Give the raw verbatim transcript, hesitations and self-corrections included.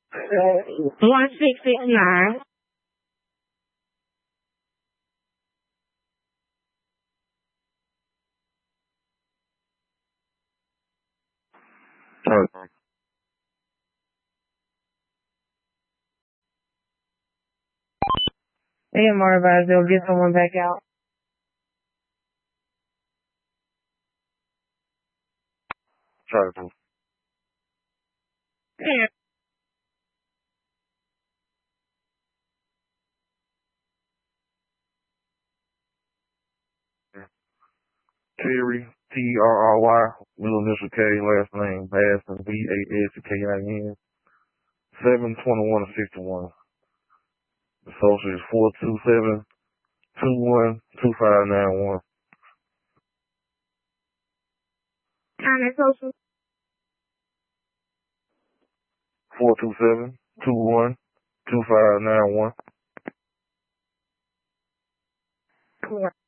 Uh, one six six nine. Turkey. They get more advice. They'll get someone back out. Turkey. Yeah. Terry, T R R Y, middle initial K, last name Basson, B A S K I N, seven twenty-one sixty-one. The social is four two seven, two one two five nine one. On that social. four two seven, two one two five nine one. Cool.